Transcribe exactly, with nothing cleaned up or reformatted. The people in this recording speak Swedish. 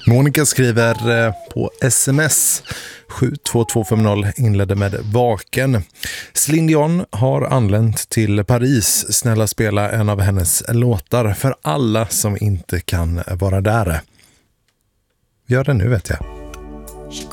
Monica skriver på sms sju två två fem noll, inledde med vaken. Celine Dion har anlänt till Paris. Snälla spela en av hennes låtar för alla som inte kan vara där. Gör det nu, vet jag.